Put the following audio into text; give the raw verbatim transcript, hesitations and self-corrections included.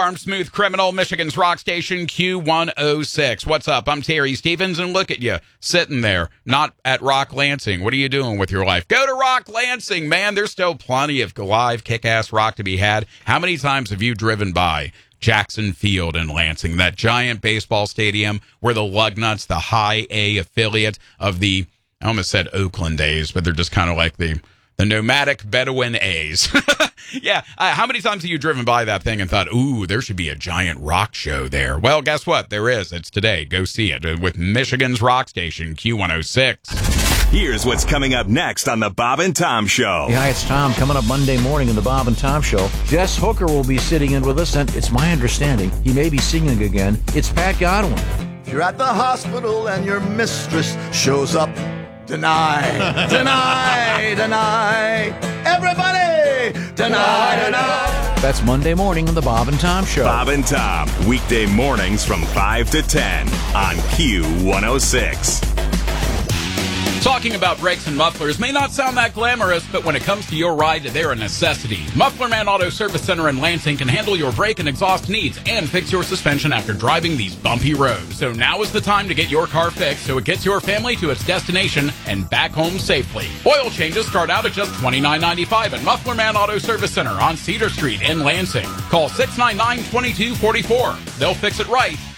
Armed Smooth Criminal, Michigan's rock station, Q one oh six. What's up? I'm Terry Stevens, and look at you, sitting there, not at Rock Lansing. What are you doing with your life? Go to Rock Lansing, man. There's still plenty of live kick-ass rock to be had. How many times have you driven by Jackson Field in Lansing, that giant baseball stadium where the Lugnuts, the high A affiliate of the, I almost said Oakland A's, but they're just kind of like the, the nomadic Bedouin A's. Yeah, uh, how many times have you driven by that thing and thought, ooh, there should be a giant rock show there? Well, guess what? There is. It's today. Go see it with Michigan's rock station, Q one oh six. Here's what's coming up next on the Bob and Tom Show. Hey, hi, it's Tom. Coming up Monday morning in the Bob and Tom Show, Jess Hooker will be sitting in with us, and it's my understanding he may be singing again. It's Pat Godwin. If you're at the hospital and your mistress shows up, deny, deny, deny. Everybody, deny, deny. That's Monday morning on the Bob and Tom Show. Bob and Tom, weekday mornings from five to ten on Q one oh six. Talking about brakes and mufflers may not sound that glamorous, but when it comes to your ride, they're a necessity. Muffler Man Auto Service Center in Lansing can handle your brake and exhaust needs and fix your suspension after driving these bumpy roads. So now is the time to get your car fixed so it gets your family to its destination and back home safely. Oil changes start out at just twenty-nine ninety-five at Muffler Man Auto Service Center on Cedar Street in Lansing. Call six nine nine, two two four four. They'll fix it right